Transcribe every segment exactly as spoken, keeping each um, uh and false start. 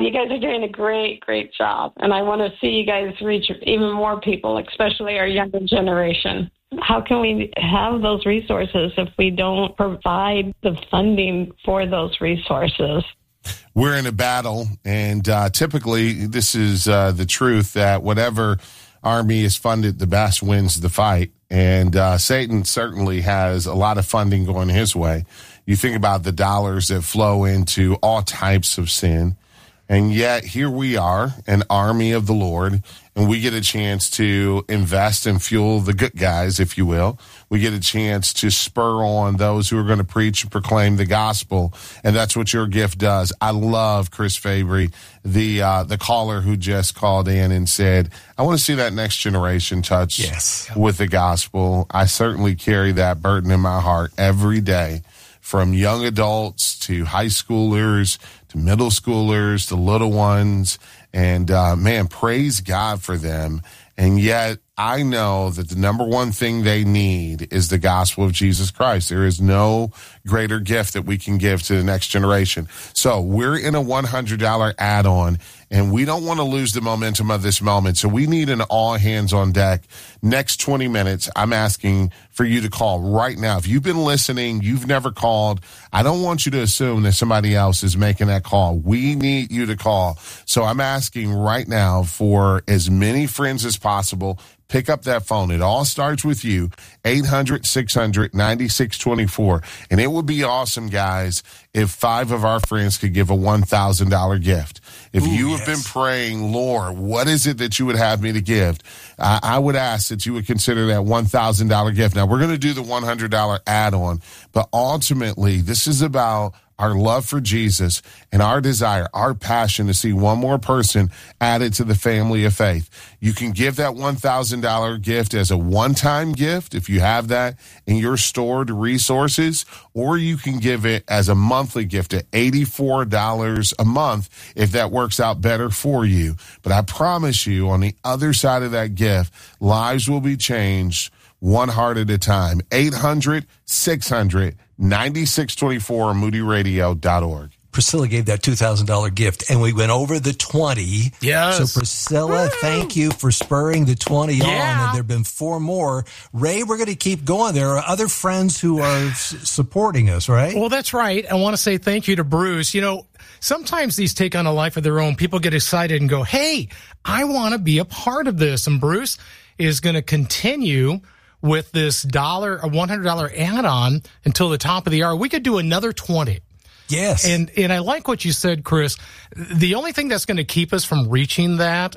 You guys are doing a great, great job. And I want to see you guys reach even more people, especially our younger generation. How can we have those resources if we don't provide the funding for those resources? We're in a battle, and uh, typically this is uh, the truth that whatever army is funded the best wins the fight. And uh, Satan certainly has a lot of funding going his way. You think about the dollars that flow into all types of sin. And yet here we are, an army of the Lord, and we get a chance to invest and fuel the good guys, if you will. We get a chance to spur on those who are going to preach and proclaim the gospel, and that's what your gift does. I love Chris Fabry, the uh, the caller who just called in and said, I want to see that next generation touched yes. with the gospel. I certainly carry that burden in my heart every day, from young adults to high schoolers to middle schoolers to little ones. And, uh, man, praise God for them. And yet I know that the number one thing they need is the gospel of Jesus Christ. There is no greater gift that we can give to the next generation. So we're in a one hundred dollars add-on, and we don't want to lose the momentum of this moment. So we need an all hands on deck. Next twenty minutes, I'm asking for you to call right now. If you've been listening, you've never called, I don't want you to assume that somebody else is making that call. We need you to call. So I'm asking right now for as many friends as possible. Pick up that phone. It all starts with you, eight hundred, six hundred, ninety-six twenty-four. And it would be awesome, guys, if five of our friends could give a one thousand dollars gift. If Ooh, you have yes. been praying, Lord, what is it that you would have me to give? I, I would ask that you would consider that one thousand dollars gift. Now, we're going to do the one hundred dollars add-on, but ultimately, this is about our love for Jesus and our desire, our passion to see one more person added to the family of faith. You can give that one thousand dollars gift as a one-time gift if you have that in your stored resources, or you can give it as a monthly gift at eighty-four dollars a month if that works out better for you. But I promise you, on the other side of that gift, lives will be changed one heart at a time. eight hundred, six hundred, ninety-six twenty-four or moody radio dot org. Priscilla gave that two thousand dollars gift, and we went over the twenty. Yes. So, Priscilla, thank you for spurring the twenty yeah. on, and there have been four more. Ray, we're going to keep going. There are other friends who are s- supporting us, right? Well, that's right. I want to say thank you to Bruce. You know, sometimes these take on a life of their own. People get excited and go, hey, I want to be a part of this. And Bruce is going to continue with this dollar, a one hundred dollars add-on until the top of the hour. We could do another twenty. Yes. And and I like what you said, Chris. The only thing that's going to keep us from reaching that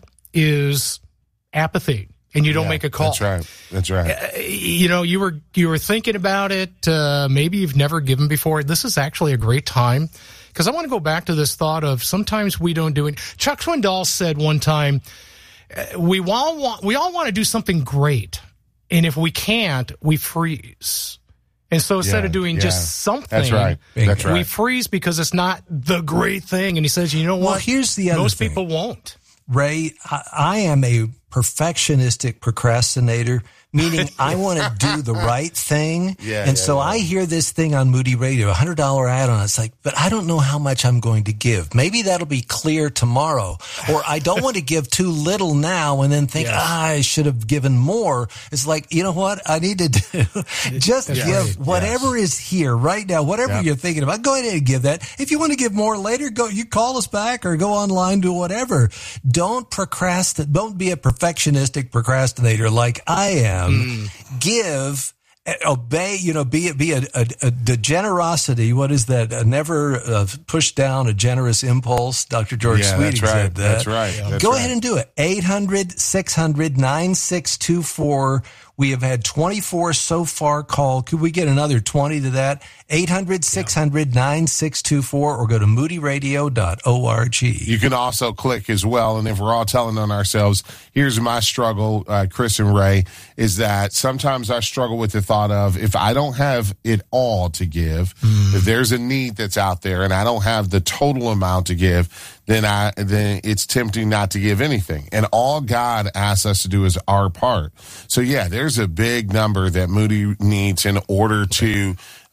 is apathy, and you don't yeah, make a call. That's right. That's right. Uh, you know, you were you were thinking about it. Uh, maybe you've never given before. This is actually a great time, because I want to go back to this thought of sometimes we don't do it. Chuck Swindoll said one time, uh, we all want we all want to do something great. And if we can't, we freeze. And so instead yeah, of doing yeah. just something, That's right. That's we right. freeze because it's not the great thing. And he says, you know what? Well, here's the other Most thing. people won't. Ray, I, I am a perfectionistic procrastinator, meaning I want to do the right thing. Yeah, and yeah, so yeah. I hear this thing on Moody Radio, a one hundred dollars add-on. It's like, but I don't know how much I'm going to give. Maybe that'll be clear tomorrow. Or I don't want to give too little now and then think, Yes. ah, I should have given more. It's like, you know what I need to do? Just That's give right. whatever Yes. is here right now, whatever Yep. you're thinking about. Go ahead and give that. If you want to give more later, go, you call us back or go online, do whatever. Don't procrastinate. Don't be a perfectionistic procrastinator like I am. Mm. Give, obey, you know, be be a, a, a the generosity. What is that? A never uh, push down a generous impulse. Doctor George Yeah, Sweeting that's right. said that. That's right. Yeah. That's Go right. ahead and do it. eight hundred, six hundred, ninety-six twenty-four. We have had twenty-four so far called. Could we get another twenty to that? eight hundred, six hundred, ninety-six twenty-four or go to moody radio dot org. You can also click as well. And if we're all telling on ourselves, here's my struggle, uh, Chris and Ray, is that sometimes I struggle with the thought of, if I don't have it all to give, mm. if there's a need that's out there and I don't have the total amount to give, then I, then it's tempting not to give anything. And all God asks us to do is our part. So yeah, there's a big number that Moody needs in order to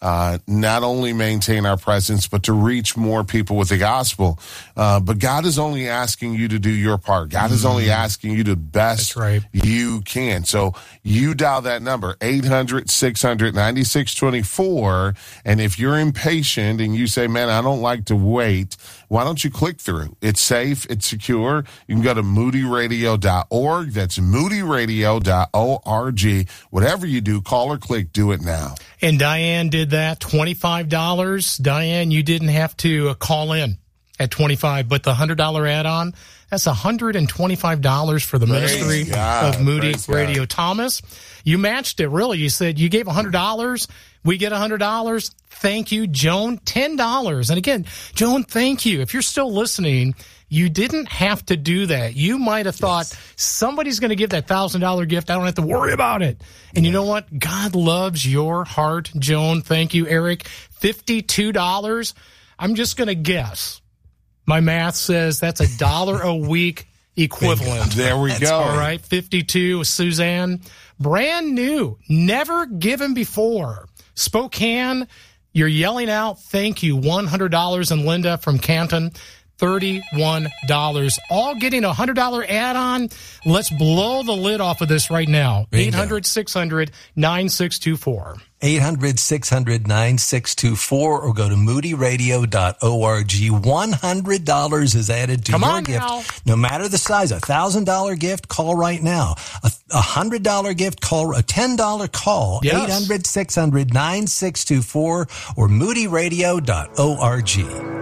uh, not only maintain our presence, but to reach more people with the gospel. Uh, but God is only asking you to do your part. God mm. is only asking you to best right. you can. So you dial that number, eight hundred, six hundred, ninety-six twenty-four. And if you're impatient and you say, man, I don't like to wait, why don't you click through? It's safe. It's secure. You can go to moody radio dot org. That's moody radio dot org. Whatever you do, call or click, do it now. And Diane did that, twenty-five dollars. Diane, you didn't have to uh, call in at twenty-five dollars, but the one hundred dollars add-on, that's one hundred twenty-five dollars for the Praise ministry God. of Moody Praise Radio. God. Thomas, you matched it, really. You said you gave one hundred dollars. We get one hundred dollars. Thank you, Joan, ten dollars. And again, Joan, thank you. If you're still listening, you didn't have to do that. You might have thought, yes, somebody's going to give that one thousand dollars gift. I don't have to worry about it. And you know what? God loves your heart, Joan. Thank you, Eric. fifty-two dollars. I'm just going to guess. My math says that's a dollar a week equivalent. There we That's go. All right, fifty-two. Suzanne, brand new, never given before. Spokane, you're yelling out, thank you, one hundred dollars. And Linda from Canton, thirty-one dollars. All getting a one hundred dollars add-on. Let's blow the lid off of this right now. eight hundred, six hundred, nine six two four. eight hundred, six hundred, nine six two four or go to moody radio dot org. one hundred dollars is added to Come your on gift. now. No matter the size, a one thousand dollars gift, call right now. A one hundred dollars gift, call. A ten dollars call. Yes. eight hundred, six hundred, nine six two four or moody radio dot org.